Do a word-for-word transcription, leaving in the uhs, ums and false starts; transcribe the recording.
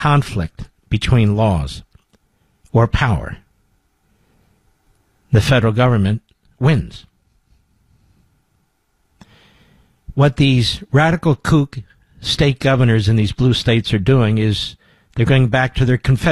conflict between laws or power, the federal government wins. What these radical kook state governors in these blue states are doing is they're going back to their Confederate